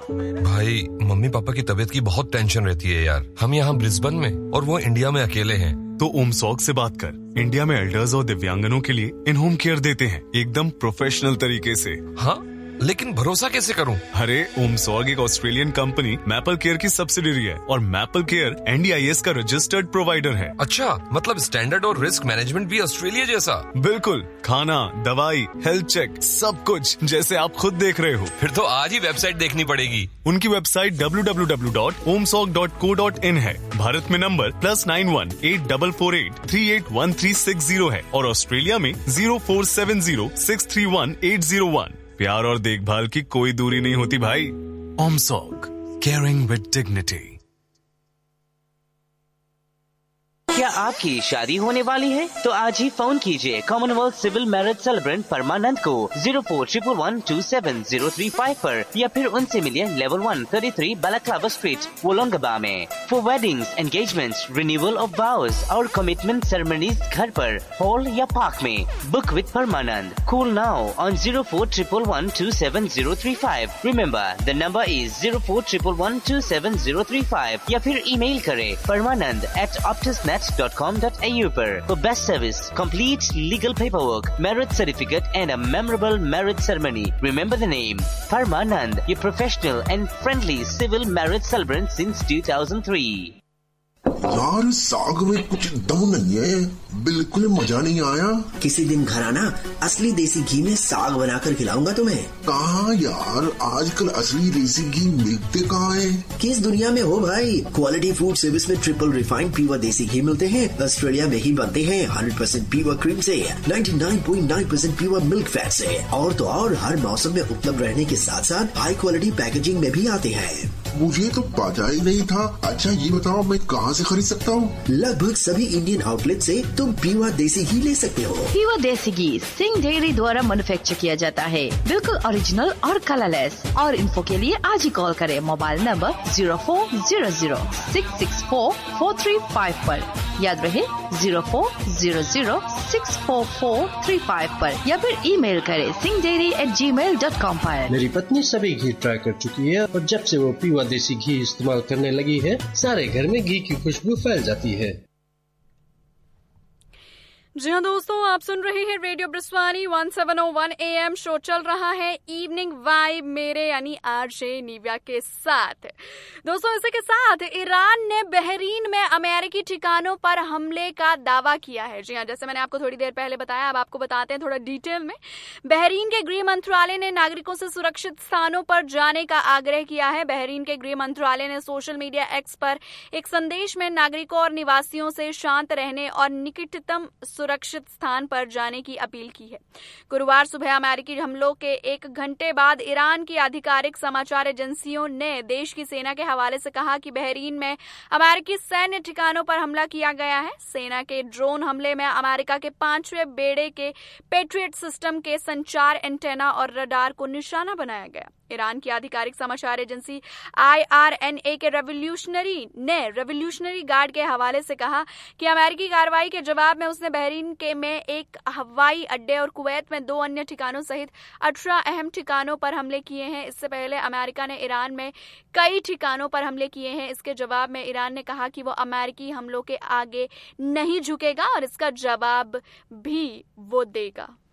भाई, mummy papa की तबीयत की बहुत टेंशन रहती है यार। हम यहाँ ब्रिस्बेन में और वो इंडिया में अकेले हैं। तो ओमसॉग से बात कर। इंडिया में एल्डर्स और दिव्यांगनों के लिए इन होम केयर देते हैं, एकदम प्रोफेशनल तरीके से। हाँ, लेकिन भरोसा कैसे करूं? अरे ओमसॉग एक ऑस्ट्रेलियन कंपनी मैपल केयर की सब्सिडियरी है और मैपल केयर NDIS का रजिस्टर्ड प्रोवाइडर है। अच्छा, मतलब स्टैंडर्ड और रिस्क मैनेजमेंट भी ऑस्ट्रेलिया जैसा? बिल्कुल, खाना, दवाई, हेल्थ चेक, सब कुछ जैसे आप खुद देख रहे हो। फिर तो आज ही वेबसाइट देखनी पड़ेगी। उनकी वेबसाइट www.omsog.co.in है। भारत में नंबर +91 8448 381360 है और ऑस्ट्रेलिया में 0470 631 801। प्यार और देखभाल की कोई दूरी नहीं होती भाई। ओमसॉग, केयरिंग विद डिग्निटी। क्या आपकी शादी होने वाली है? तो आज ही फोन कीजिए कॉमनवेल्थ सिविल मैरिज सेलिब्रेंट परमानंद को 0411277035 पर या फिर उनसे मिलिए लेवल 133 बालाक्लाबा स्ट्रीट, वोलोंगबा में। For weddings, engagements, renewal of वाउज और कमिटमेंट सेरेमनीज घर पर, हॉल या पार्क में। Book with Parmanand. Call now on 0411127035। Remember the number is 0411127035 या फिर ईमेल करें permanand@optusnet.com.au पर। For best service, complete legal paperwork, marriage certificate and a memorable marriage ceremony. Remember the name, Parmanand, a professional and friendly civil marriage celebrant since 2003. यार साग में कुछ दम नहीं है, बिल्कुल मजा नहीं आया। किसी दिन घर आना, असली देसी घी में साग बनाकर खिलाऊंगा तुम्हें। कहाँ यार, आजकल असली देसी घी मिलते कहाँ है? किस दुनिया में हो भाई। क्वालिटी फूड सर्विस में ट्रिपल रिफाइंड प्योर देसी घी मिलते हैं। ऑस्ट्रेलिया में ही बनते हैं 100% प्योर क्रीम से, 99.9% प्योर मिल्क फैट से। और तो और हर मौसम में उपलब्ध रहने के साथ साथ हाई क्वालिटी पैकेजिंग में भी आते हैं। मुझे तो पता ही नहीं था। अच्छा ये बताओ, मैं कहाँ से खरीद सकता हूँ? लगभग सभी इंडियन आउटलेट से तुम प्योर देसी घी ले सकते हो। प्योर देसी घी सिंह डेयरी द्वारा मैन्युफैक्चर किया जाता है, बिल्कुल ओरिजिनल और कलरलेस। और इन्फो के लिए आज ही कॉल करें मोबाइल नंबर 0400664435 पर। याद रहे 0400644355 पर या फिर ईमेल करें singhdairy@gmail.com पर। मेरी पत्नी सभी घी ट्राई कर चुकी है और जब से वो प्योर देसी घी इस्तेमाल करने लगी है, सारे घर में घी की खुशबू फैल जाती है। जी हाँ दोस्तों, आप सुन रहे हैं रेडियो ब्रिस्वानी 1701 AM। शो चल रहा है इवनिंग वाइब मेरे यानी आरजे निव्या के साथ। दोस्तों इसी के साथ ईरान ने बहरीन में अमेरिकी ठिकानों पर हमले का दावा किया है। जी हाँ, जैसे मैंने आपको थोड़ी देर पहले बताया, अब आपको बताते हैं थोड़ा डिटेल में। बहरीन के गृह मंत्रालय ने नागरिकों से सुरक्षित स्थानों पर जाने का आग्रह किया है। बहरीन के गृह मंत्रालय ने सोशल मीडिया एक्स पर एक संदेश में नागरिकों और निवासियों से शांत रहने और निकटतम सुरक्षित स्थान पर जाने की अपील की है। गुरुवार सुबह अमेरिकी हमलों के एक घंटे बाद ईरान की आधिकारिक समाचार एजेंसियों ने देश की सेना के हवाले से कहा कि बहरीन में अमेरिकी सैन्य ठिकानों पर हमला किया गया है। सेना के ड्रोन हमले में अमेरिका के 5वें बेड़े के पेट्रियट सिस्टम के संचार एंटेना और रडार को निशाना बनाया गया। ईरान की आधिकारिक समाचार एजेंसी IRNA के रेवोल्यूशनरी गार्ड के हवाले से कहा कि अमेरिकी कार्रवाई के जवाब में उसने बहरीन में एक हवाई अड्डे और कुवैत में 2 अन्य ठिकानों सहित 18 अहम ठिकानों पर हमले किए हैं। इससे पहले अमेरिका ने ईरान में कई ठिकानों पर हमले किए हैं। इसके जवाब में ईरान ने कहा कि वो अमेरिकी हमलों के आगे नहीं झुकेगा और इसका जवाब भी वो देगा।